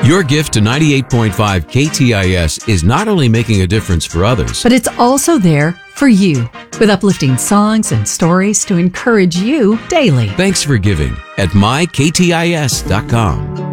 Your gift to 98.5 KTIS is not only making a difference for others, but it's also there for you, with uplifting songs and stories to encourage you daily. Thanks for giving at myktis.com.